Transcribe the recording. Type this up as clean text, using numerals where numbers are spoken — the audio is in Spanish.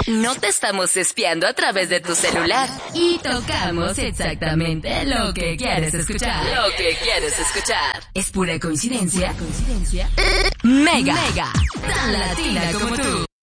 No te estamos espiando a través de tu celular. Y tocamos exactamente lo que quieres escuchar. Lo que quieres escuchar. ¿Es pura coincidencia? Mega. Tan latina como tú.